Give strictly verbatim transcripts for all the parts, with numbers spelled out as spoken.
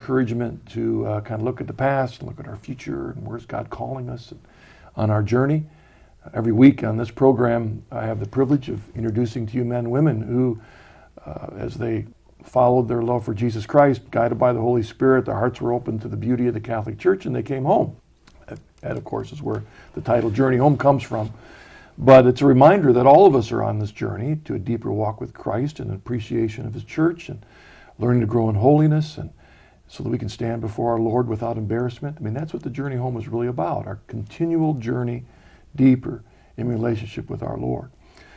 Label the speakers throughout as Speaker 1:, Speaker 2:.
Speaker 1: encouragement to uh, kind of look at the past and look at our future and where's God calling us on our journey. Every week on this program, I have the privilege of introducing to you men and women who, uh, as they followed their love for Jesus Christ, guided by the Holy Spirit, their hearts were open to the beauty of the Catholic Church, and they came home. That, of course, is where the title Journey Home comes from. But it's a reminder that all of us are on this journey to a deeper walk with Christ and an appreciation of His church and learning to grow in holiness, and so that we can stand before our Lord without embarrassment. I mean, that's what the journey home is really about, our continual journey deeper in relationship with our Lord.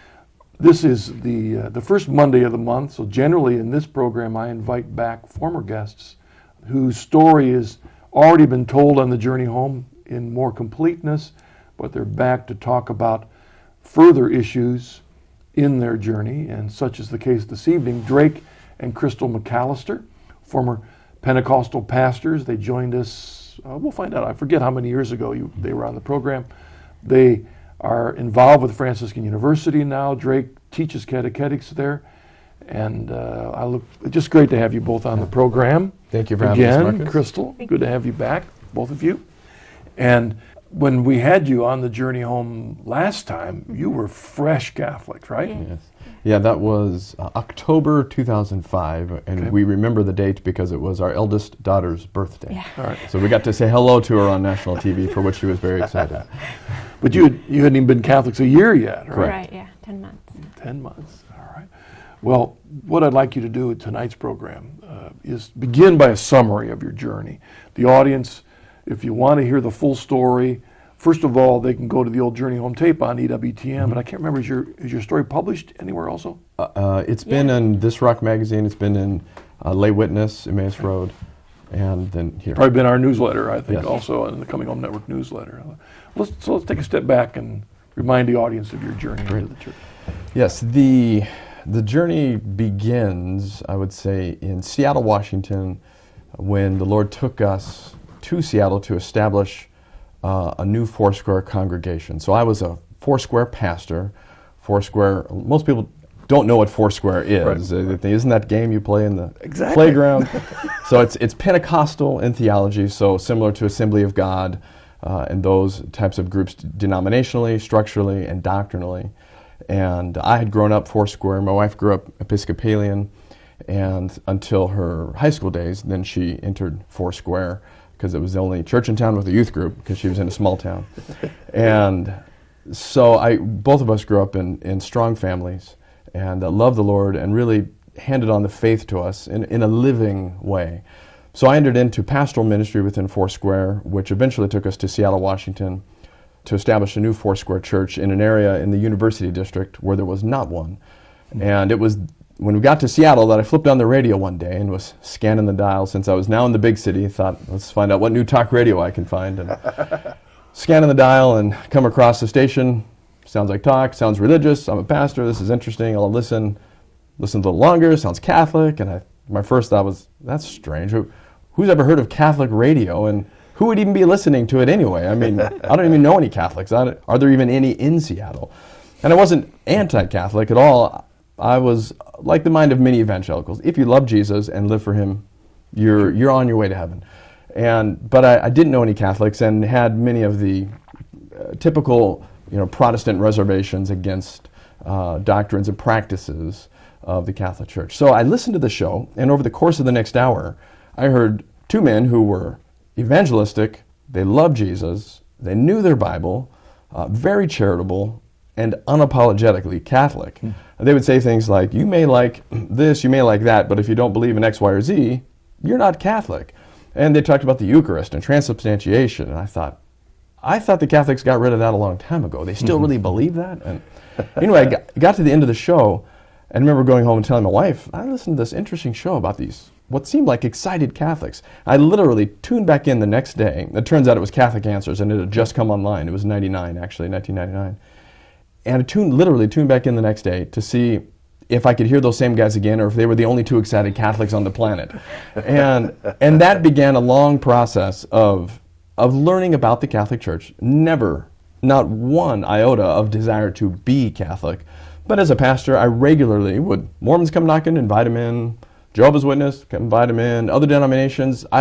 Speaker 1: This is the uh, the first Monday of the month, so generally in this program I invite back former guests whose story has already been told on the journey home in more completeness, but they're back to talk about further issues in their journey, and such is the case this evening. Drake and Crystal McAllister, former Pentecostal pastors, they joined us, uh, we'll find out, I forget how many years ago you, they were on the program. They are involved with Franciscan University now. Drake teaches catechetics there. And uh, I look, it's just great to have you both on the program.
Speaker 2: Thank you for having us,
Speaker 1: Again,
Speaker 2: Marcus.
Speaker 1: Crystal, good to have you back, both of you. And when we had you on the journey home last time, you were fresh Catholics, right?
Speaker 2: Yes. Yeah, that was uh, October two thousand five, and
Speaker 1: Okay.
Speaker 2: we remember the date because it was our eldest daughter's birthday.
Speaker 3: Yeah.
Speaker 1: All right.
Speaker 2: So we got to say hello to her on national T V, for which she was very excited.
Speaker 1: But you, had, you hadn't even been Catholics a year yet, right?
Speaker 2: Correct.
Speaker 3: Right, yeah, ten months.
Speaker 1: Ten months, all right. Well, what I'd like you to do with tonight's program uh, is begin by a summary of your journey. The audience, if you want to hear the full story, first of all, they can go to the old Journey Home tape on E W T N, mm-hmm. but I can't remember, is your, is your story published anywhere also?
Speaker 2: Uh, uh, it's been
Speaker 3: Yeah.
Speaker 2: in This Rock magazine, it's been in uh, Lay Witness, Emmaus Road, and then here.
Speaker 1: Probably been our newsletter, I think,
Speaker 2: Yes.
Speaker 1: also, in the Coming Home Network newsletter. Let's, so let's take a step back and remind the audience of your journey
Speaker 2: Great.
Speaker 1: into the church.
Speaker 2: Yes, the the journey begins, I would say, in Seattle, Washington, when the Lord took us to Seattle to establish uh, a new Foursquare congregation. So I was a Foursquare pastor. Foursquare, most people don't know what Foursquare is.
Speaker 1: Right.
Speaker 2: Uh, they- Isn't that game you play in the
Speaker 1: Exactly.
Speaker 2: playground? So it's it's Pentecostal in theology, so similar to Assembly of God uh, and those types of groups denominationally, structurally, and doctrinally. And I had grown up Foursquare. My wife grew up Episcopalian, and until her high school days, then she entered Foursquare because it was the only church in town with a youth group because she was in a small town. And so I, both of us grew up in, in strong families and uh, loved the Lord and really handed on the faith to us in, in a living way. So I entered into pastoral ministry within Foursquare, which eventually took us to Seattle, Washington, to establish a new Foursquare church in an area in the University District where there was not one. And it was when we got to Seattle that I flipped on the radio one day and was scanning the dial since I was now in the big city. Thought, let's find out what new talk radio I can find. And scanning the dial and come across the station. Sounds like talk, sounds religious. I'm a pastor, this is interesting, I'll listen. Listen a little longer, sounds Catholic. And I, my first thought was, that's strange. Who, who's ever heard of Catholic radio? And who would even be listening to it anyway? I mean, I don't even know any Catholics. I, are there even any in Seattle? And I wasn't anti-Catholic at all. I was like the mind of many evangelicals. If you love Jesus and live for Him, you're you're on your way to heaven. And but I, I didn't know any Catholics and had many of the uh, typical, you know, Protestant reservations against uh, doctrines and practices of the Catholic Church. So I listened to the show, and over the course of the next hour, I heard two men who were evangelistic, they loved Jesus, they knew their Bible, uh, very charitable, and unapologetically Catholic. Hmm. They would say things like, you may like this, you may like that, but if you don't believe in X, Y, or Z, you're not Catholic. And they talked about the Eucharist and transubstantiation, and I thought, I thought the Catholics got rid of that a long time ago. They still really believe that? And anyway, I got, got to the end of the show, and remember going home and telling my wife, I listened to this interesting show about these what seemed like excited Catholics. I literally tuned back in the next day. It turns out it was Catholic Answers, and it had just come online. It was ninety-nine, actually, nineteen ninety-nine. And I tuned, literally tuned back in the next day to see if I could hear those same guys again or if they were the only two excited Catholics on the planet. And and that began a long process of of learning about the Catholic Church. Never, not one iota of desire to be Catholic. But as a pastor, I regularly would, Mormons come knocking, invite them in. Jehovah's Witness, invite them in. Other denominations, I